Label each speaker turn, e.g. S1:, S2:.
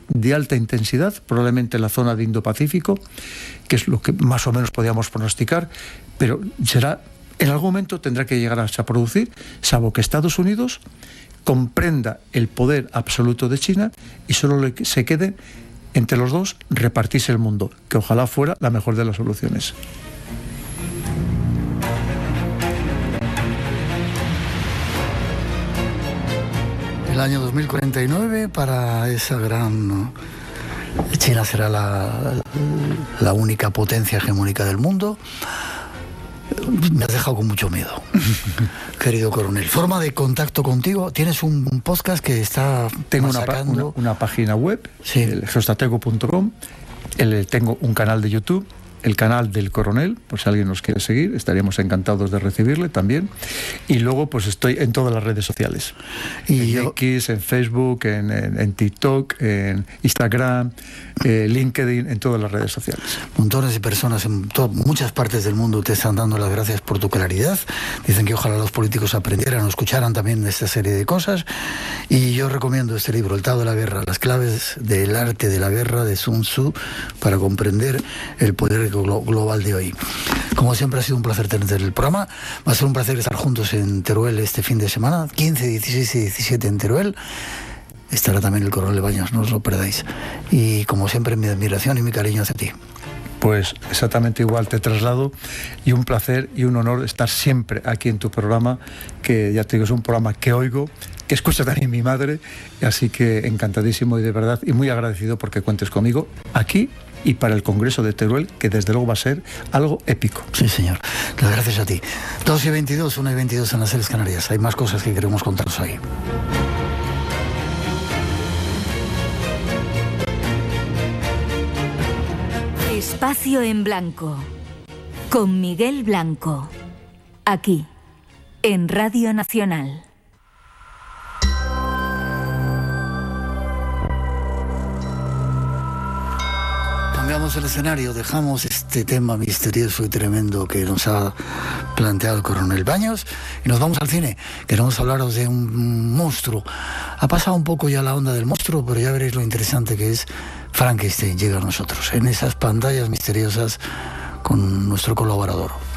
S1: de alta intensidad, probablemente en la zona de Indo-Pacífico, que es lo que más o menos podíamos pronosticar, pero en algún momento tendrá que llegar a producir, salvo que Estados Unidos comprenda el poder absoluto de China y solo se quede entre los dos repartirse el mundo, que ojalá fuera la mejor de las soluciones.
S2: El año 2049 para esa gran... China será la única potencia hegemónica del mundo. Me has dejado con mucho miedo, querido coronel. Forma de contacto contigo. Tienes un podcast que está...
S1: Tengo una página web, sí, el geostratego.com. Tengo un canal de YouTube, el canal del coronel, por si alguien nos quiere seguir, estaríamos encantados de recibirle también. Y luego pues estoy en todas las redes sociales, en X, en Facebook, en TikTok, en Instagram, LinkedIn, en todas las redes sociales.
S2: Montones de personas en muchas partes del mundo te están dando las gracias por tu claridad. Dicen que ojalá los políticos aprendieran o escucharan también esta serie de cosas. Y yo recomiendo este libro, El Tao de la Guerra, las claves del arte de la guerra, de Sun Tzu, para comprender el poder global de hoy. Como siempre ha sido un placer tenerte en el programa. Va a ser un placer estar juntos en Teruel este fin de semana, 15, 16 y 17 en Teruel. Estará también el coronel Baños, no os lo perdáis. Y como siempre, mi admiración y mi cariño hacia ti.
S1: Pues exactamente igual te traslado, y un placer y un honor estar siempre aquí en tu programa, que ya te digo, es un programa que oigo, que escucha también mi madre, así que encantadísimo y de verdad, y muy agradecido porque cuentes conmigo aquí y para el Congreso de Teruel, que desde luego va a ser algo épico.
S2: Sí, señor. Las gracias a ti. 2:22, 1:22 en las Islas Canarias. Hay más cosas que queremos contaros ahí.
S3: Espacio en Blanco, con Miguel Blanco, aquí, en Radio Nacional.
S2: Cambiamos el escenario, dejamos este tema misterioso y tremendo que nos ha planteado el coronel Baños y nos vamos al cine. Queremos hablaros de un monstruo. Ha pasado un poco ya la onda del monstruo, pero ya veréis lo interesante que es. Frankenstein llega a nosotros en esas pantallas misteriosas con nuestro colaborador.